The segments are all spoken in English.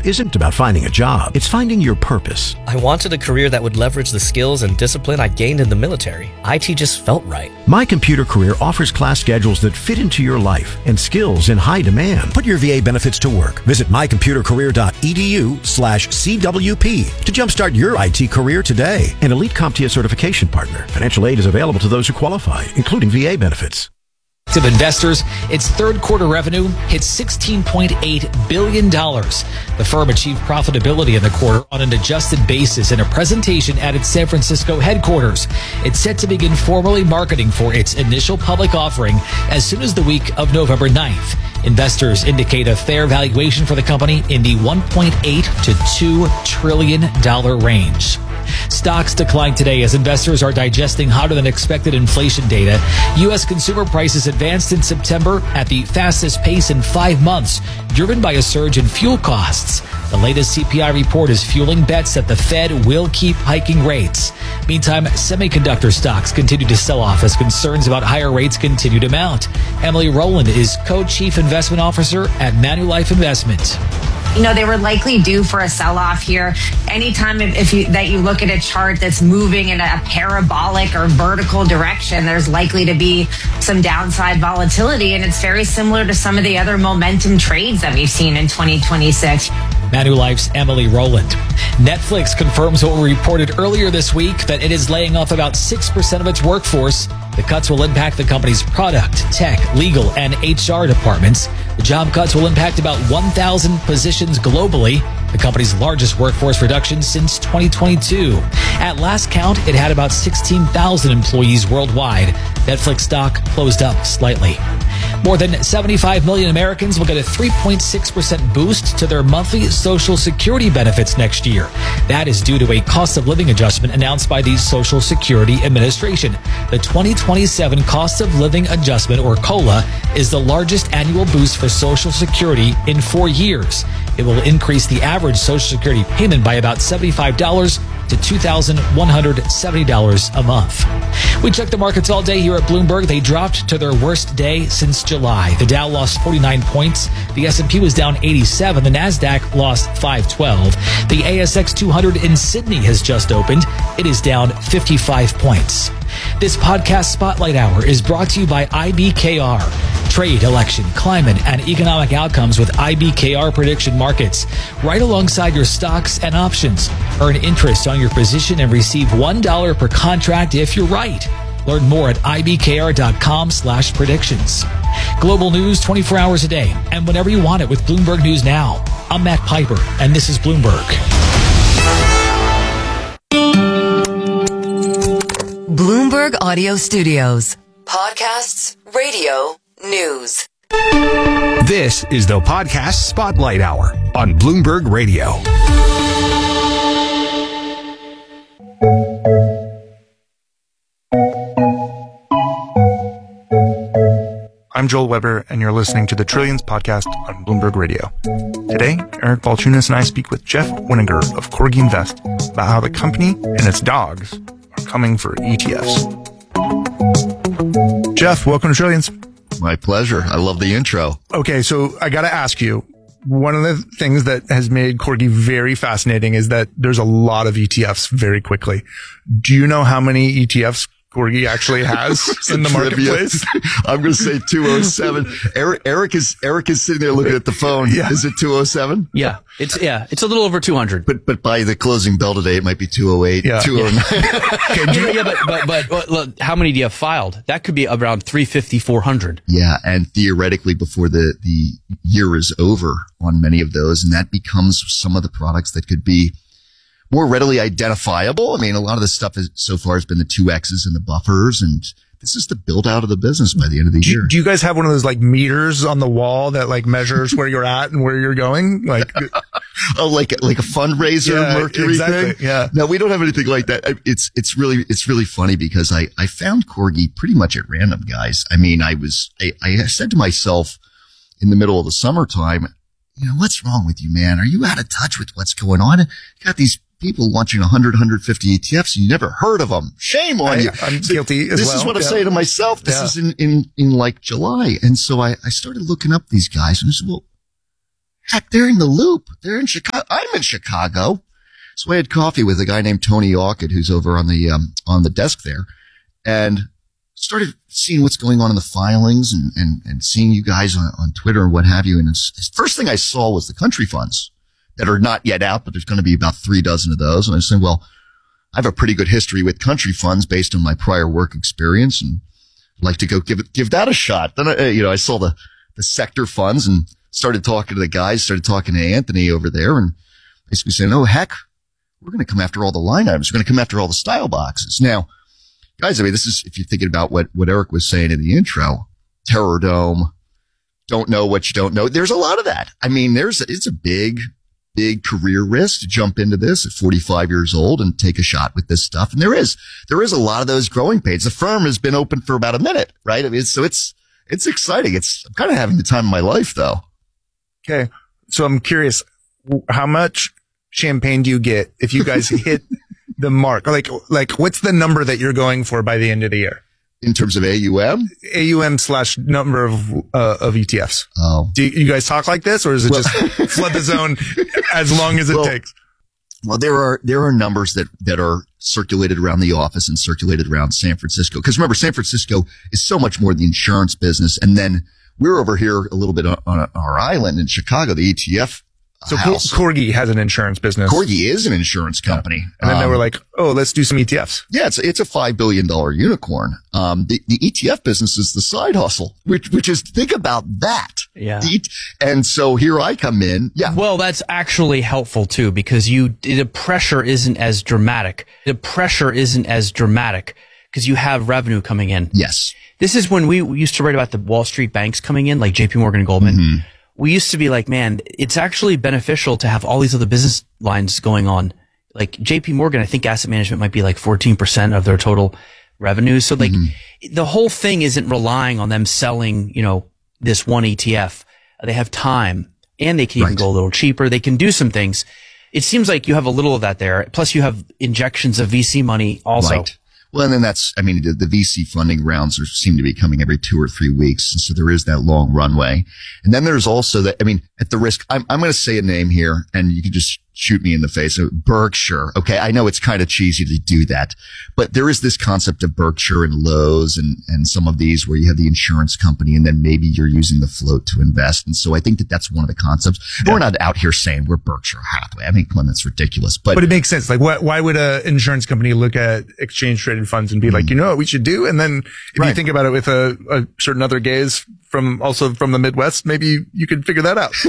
life isn't about finding a job. It's finding your purpose. I wanted a career that would leverage the skills and discipline I gained in the military. IT just felt right. My Computer Career offers class schedules that fit into your life and skills in high demand. Put your VA benefits to work. Visit mycomputercareer.edu/CWP to jumpstart your IT career today. An elite CompTIA certification partner. Financial aid is available to those who qualify, including VA benefits. Active investors, its third quarter revenue hit $16.8 billion. The firm achieved profitability in the quarter on an adjusted basis in a presentation at its San Francisco headquarters. It's set to begin formally marketing for its initial public offering as soon as the week of November 9th. Investors indicate a fair valuation for the company in the $1.8 to $2 trillion range. Stocks declined today as investors are digesting hotter than expected inflation data. U.S. consumer prices advanced in September at the fastest pace in 5 months, driven by a surge in fuel costs. The latest CPI report is fueling bets that the Fed will keep hiking rates. Meantime, semiconductor stocks continue to sell off as concerns about higher rates continue to mount. Emily Rowland is co-chief investment officer at Manulife Investment. You know, they were likely due for a sell-off here. Anytime that you look at a chart that's moving in a parabolic or vertical direction, there's likely to be some downside volatility, and it's very similar to some of the other momentum trades that we've seen in 2026. Manulife's Emily Rowland. Netflix confirms what we reported earlier this week, that it is laying off about 6% of its workforce. The cuts will impact the company's product, tech, legal, and HR departments. The job cuts will impact about 1,000 positions globally, the company's largest workforce reduction since 2022. At last count, it had about 16,000 employees worldwide. Netflix stock closed up slightly. More than 75 million Americans will get a 3.6% boost to their monthly Social Security benefits next year. That is due to a cost of living adjustment announced by the Social Security Administration. The 2027 Cost of Living Adjustment, or COLA, is the largest annual boost for Social Security in 4 years. It will increase the average Social Security payment by about $75 to $2,170 a month. We checked the markets all day here at Bloomberg. They dropped to their worst day since July. The Dow lost 49 points. The S&P was down 87. The NASDAQ lost 512. The ASX 200 in Sydney has just opened. It is down 55 points. This podcast Spotlight Hour is brought to you by IBKR. Trade, election, climate, and economic outcomes with IBKR prediction markets. Right alongside your stocks and options. Earn interest on your position and receive $1 per contract if you're right. Learn more at ibkr.com/predictions. Global news 24 hours a day and whenever you want it with Bloomberg News Now. I'm Matt Piper, and this is Bloomberg. Bloomberg Audio Studios. Podcasts, radio, news. This is the Podcast Spotlight Hour on Bloomberg Radio. I'm Joel Weber, and you're listening to the Trillions podcast on Bloomberg Radio. Today, Eric Balchunas and I speak with Jeff Winninger of Corgi Invest about how the company and its dogs are coming for ETFs. Jeff, welcome to Trillions. My pleasure. I love the intro. Okay, so I got to ask you, one of the things that has made Corgi very fascinating is that there's a lot of ETFs very quickly. Do you know how many ETFs Corgi actually has in the marketplace? I'm going to say 207. Eric is sitting there looking at the phone. Yeah. Is it 207? Yeah. It's a little over 200. But by the closing bell today, it might be 208, 209. But look, how many do you have filed? That could be around 350, 400. Yeah. And theoretically, before the year is over on many of those, and that becomes some of the products that could be more readily identifiable. I mean, a lot of this stuff so far has been the 2Xs and the buffers, and this is the build out of the business by the end of the year. Do you guys have one of those like meters on the wall that like measures where you're at and where you're going? Like, oh, like a fundraiser Mercury thing? Yeah. No, we don't have anything like that. It's really funny because I found Corgi pretty much at random, guys. I mean, I said to myself in the middle of the summertime, you know, what's wrong with you, man? Are you out of touch with what's going on? You got these people launching 100, 150 ETFs, and you never heard of them. Shame on you. I'm guilty as well. This is what I say to myself. This is in like July. And so I started looking up these guys, and I said, well, heck, they're in the Loop. They're in Chicago. I'm in Chicago. So I had coffee with a guy named Tony Orchid, who's over on the desk there, and started seeing what's going on in the filings and seeing you guys on Twitter and what have you. And the first thing I saw was the country funds that are not yet out, but there's going to be about 3 dozen of those. And I was saying, well, I have a pretty good history with country funds based on my prior work experience, and I'd like to go give that a shot. Then I saw the sector funds and started talking to the guys, started talking to Anthony over there, and basically saying, oh, heck, we're going to come after all the line items. We're going to come after all the style boxes. Now, guys, I mean, this is, if you're thinking about what Eric was saying in the intro, Terror Dome, don't know what you don't know. There's a lot of that. I mean, it's a big career risk to jump into this at 45 years old and take a shot with this stuff. And there is a lot of those growing pains. The firm has been open for about a minute, right? I mean, so it's exciting. I'm kind of having the time of my life, though. Okay. So I'm curious, how much champagne do you get if you guys hit the mark? Like what's the number that you're going for by the end of the year? In terms of AUM? AUM / number of ETFs. Oh. Do you guys talk like this, or is it just flood the zone as long as it takes? Well, there are numbers that are circulated around the office and circulated around San Francisco. Because remember, San Francisco is so much more the insurance business. And then we're over here a little bit on our island in Chicago, the ETF So house. Corgi has an insurance business. Corgi is an insurance company. Yeah. And then they were like, oh, let's do some ETFs. Yeah, it's a $5 billion unicorn. The ETF business is the side hustle, which is, think about that. Yeah. And so here I come in. Yeah. Well, that's actually helpful too, because the pressure isn't as dramatic. The pressure isn't as dramatic because you have revenue coming in. Yes. This is when we used to write about the Wall Street banks coming in, like JP Morgan and Goldman. Mm-hmm. We used to be like, man, it's actually beneficial to have all these other business lines going on. Like JP Morgan, I think asset management might be like 14% of their total revenue. So like the whole thing isn't relying on them selling, this one ETF. They have time and they can even go a little cheaper. They can do some things. It seems like you have a little of that there. Plus you have injections of VC money also. Right. Well, and then the VC funding rounds seem to be coming every 2 or 3 weeks. And so there is that long runway. And then there's also at the risk, I'm going to say a name here and you can just shoot me in the face. Berkshire. Okay. I know it's kind of cheesy to do that, but there is this concept of Berkshire and Lowe's and some of these where you have the insurance company and then maybe you're using the float to invest. And so I think that's one of the concepts. Yeah. We're not out here saying we're Berkshire Hathaway. I mean, come on, that's ridiculous. But it makes sense. Like why would an insurance company look at exchange traded funds and be like, you know what we should do? And then if you think about it with a certain other gaze from the Midwest, maybe you could figure that out.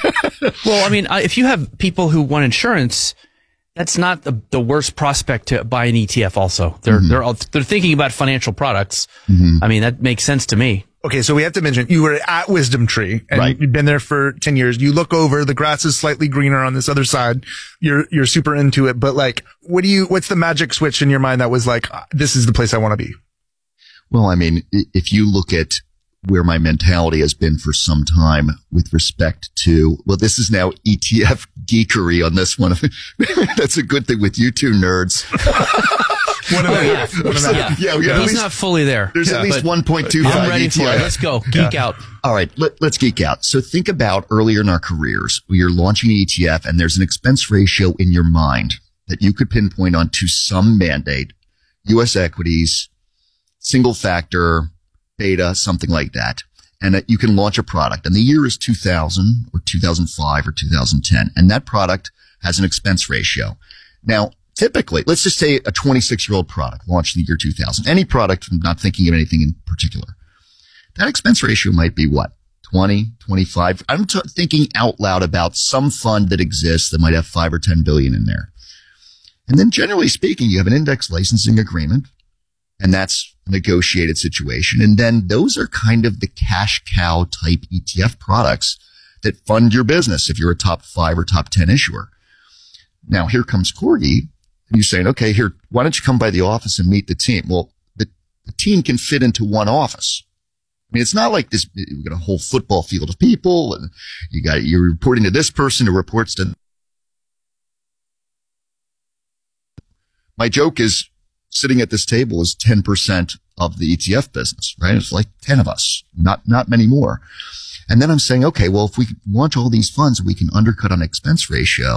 Well, I mean, if you have people who want insurance, that's not the worst prospect to buy an ETF also. They're thinking about financial products. Mm-hmm. I mean, that makes sense to me. Okay, so we have to mention you were at Wisdom Tree and you've been there for 10 years. You look over, the grass is slightly greener on this other side. You're super into it, but like, what's the magic switch in your mind that was like, this is the place I want to be? Well, I mean, if you look at where my mentality has been for some time with respect to, this is now ETF geekery on this one. That's a good thing with you two nerds. He's not fully there. There's at least 1.25 I'm ready for it. Let's go. Geek out. All right. Let's geek out. So think about earlier in our careers, you're launching an ETF and there's an expense ratio in your mind that you could pinpoint onto some mandate, U.S. equities, single factor, beta, something like that. And that you can launch a product. And the year is 2000 or 2005 or 2010. And that product has an expense ratio. Now, typically, let's just say a 26-year-old product launched in the year 2000. Any product, I'm not thinking of anything in particular. That expense ratio might be what? 20, 25. I'm thinking out loud about some fund that exists that might have 5 or 10 billion in there. And then generally speaking, you have an index licensing agreement. And that's a negotiated situation. And then those are kind of the cash cow type ETF products that fund your business if you're a top 5 or top 10 issuer. Now here comes Corgi and you're saying, okay, here, why don't you come by the office and meet the team? Well, the team can fit into one office. I mean, it's not like this, we've got a whole football field of people and you're reporting to this person who reports to. My joke is, sitting at this table is 10% of the ETF business, right? It's like 10 of us, not many more. And then I'm saying, okay, well, if we launch all these funds, we can undercut on expense ratio.